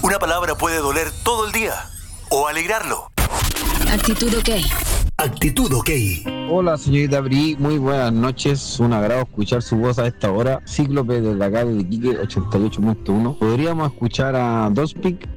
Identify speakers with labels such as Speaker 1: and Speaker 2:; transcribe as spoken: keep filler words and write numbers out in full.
Speaker 1: Una palabra puede doler todo el día o alegrarlo.
Speaker 2: Actitud OK.
Speaker 1: Actitud OK.
Speaker 3: Hola, señorita Bri, muy buenas noches. Un agrado escuchar su voz a esta hora. Cíclope desde acá de Iquique, ochenta y ocho punto uno. ¿Podríamos escuchar a Dospic